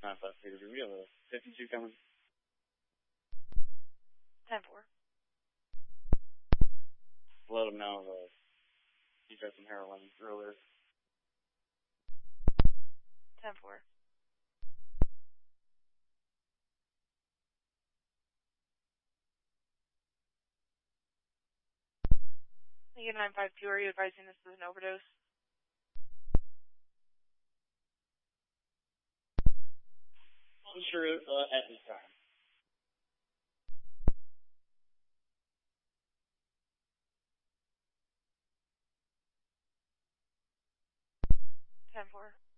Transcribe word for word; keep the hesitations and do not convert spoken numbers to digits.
nine five Peter, we have a fifty-two coming. ten four. Let him know uh, he's had some heroin earlier. ten four. Negative nine five two, are you advising this is an overdose? Unsure uh, at this time. ten four.